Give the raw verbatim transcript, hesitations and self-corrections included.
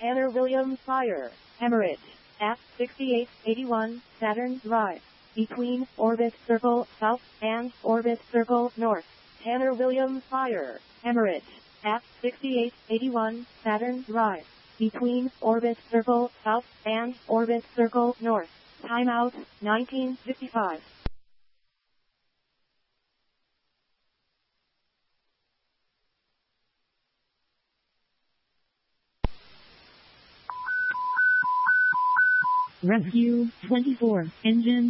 Tanner Williams Fire, Emirates, at sixty-eight eighty-one Saturn Drive, between Orbit Circle South and Orbit Circle North. Tanner Williams Fire, Emirates, at sixty-eight eighty-one Saturn Drive, between Orbit Circle South and Orbit Circle North. Timeout, nineteen fifty-five. Rescue twenty-four, engine